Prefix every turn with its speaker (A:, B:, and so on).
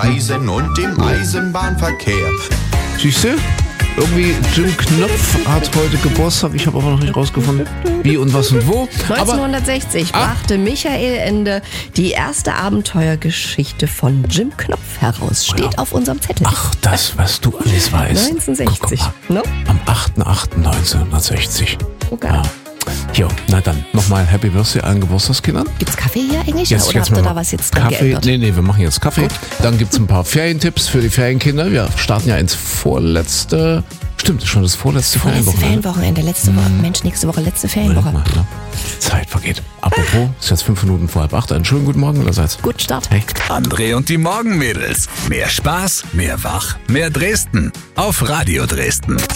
A: Eisen und dem Eisenbahnverkehr.
B: Siehst du? Irgendwie Jim Knopf hat heute Geburtstag. Ich habe aber noch nicht rausgefunden, wie und was und wo.
C: 1960 brachte Michael Ende die erste Abenteuergeschichte von Jim Knopf heraus. Steht auf unserem Zettel.
B: Ach, das, was du alles weißt.
C: 1960.
B: Guck mal. Am 8.8.1960.
C: Okay.
B: Ja. Jo, na dann, nochmal Happy Birthday allen Geburtstagskindern.
C: Gibt's Kaffee hier eigentlich? Oder habt ihr da was jetzt dran
B: Kaffee?
C: geändert?
B: Nee, wir machen jetzt Kaffee. Gut. Dann gibt's ein paar Ferientipps für die Ferienkinder. Wir starten ja ins vorletzte, stimmt, schon das vorletzte
C: Ferienwochenende. Letzte Woche. Mensch, nächste Woche letzte Ferienwoche.
B: Mal, ja. Zeit vergeht. Apropos, ist jetzt 5 Minuten vor 7:30. Einen schönen guten Morgen allerseits.
C: Guten Start.
B: Hey.
D: André und die Morgenmädels. Mehr Spaß, mehr Wach, mehr Dresden. Auf Radio Dresden.